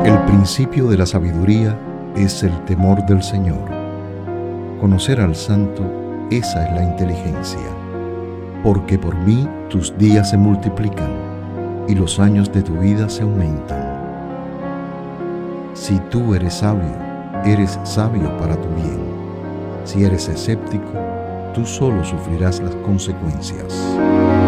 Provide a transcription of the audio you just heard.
El principio de la sabiduría es el temor del Señor. Conocer al Santo, esa es la inteligencia. Porque por mí tus días se multiplican y los años de tu vida se aumentan. Si tú eres sabio para tu bien. Si eres escéptico, tú solo sufrirás las consecuencias.